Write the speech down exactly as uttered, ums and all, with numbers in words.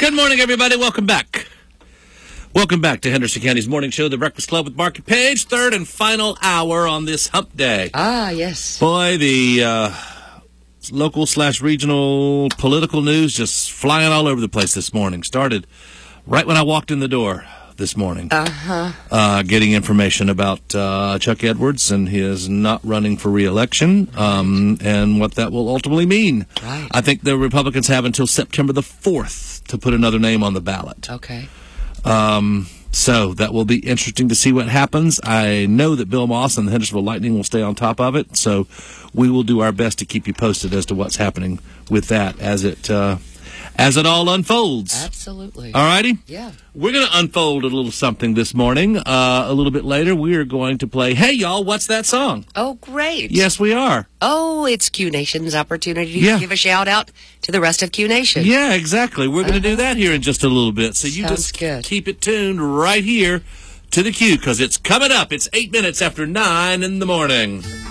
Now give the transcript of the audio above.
Good morning, everybody. Welcome back. Welcome back to Henderson County's morning show, The Breakfast Club with Mark and Paige. Third and final hour on this hump day. Ah, yes. Boy, the uh, local slash regional political news just flying all over the place this morning. Started right when I walked in the door this morning. Uh-huh. Uh, getting information about uh, Chuck Edwards and his not running for re-election, um, and what that will ultimately mean. Right. I think the Republicans have until September the fourth to put another name on the ballot. Okay. Um, so that will be interesting to see what happens. I know that Bill Moss and the Hendersonville Lightning will stay on top of it, so we will do our best to keep you posted as to what's happening with that as it uh, as it all unfolds. Absolutely. All righty? Yeah. We're going to unfold a little something this morning. Uh, a little bit later, we are going to play, Hey, y'all, what's that song? Oh, great. Yes, we are. Oh, it's Q Nation's opportunity Yeah. to give a shout out to the rest of Q Nation. Yeah, exactly. We're going to do that here in just a little bit. So you Sounds just good. keep it tuned right here to the Q, because it's coming up. It's eight minutes after nine in the morning.